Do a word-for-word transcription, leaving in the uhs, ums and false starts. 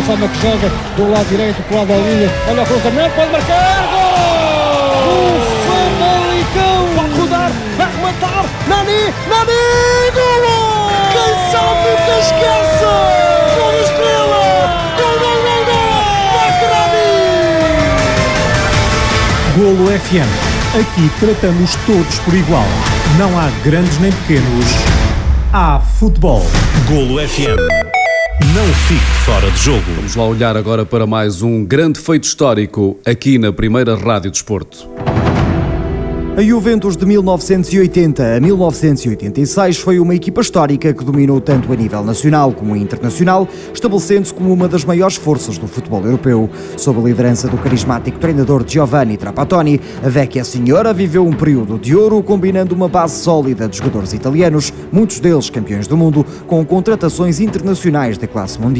Sama que chega do lado direito, do lado da linha, olha o cruzamento, pode marcar, gol! O Famalicão! Pode rodar, vai rematar, Nani, Nani, golo! Quem sabe nunca esquece! Gol da Estrela! Gol, gol, gol, gol! Marca Nani! Golo F M. Aqui tratamos todos por igual. Não há grandes nem pequenos. Há futebol. Golo F M. Não fique fora de jogo. Vamos lá olhar agora para mais um grande feito histórico aqui na primeira Rádio Desporto. A Juventus de mil novecentos e oitenta a mil novecentos e oitenta e seis foi uma equipa histórica que dominou tanto a nível nacional como internacional, estabelecendo-se como uma das maiores forças do futebol europeu. Sob a liderança do carismático treinador Giovanni Trapattoni, a Vecchia Signora viveu um período de ouro, combinando uma base sólida de jogadores italianos, muitos deles campeões do mundo, com contratações internacionais de classe mundial.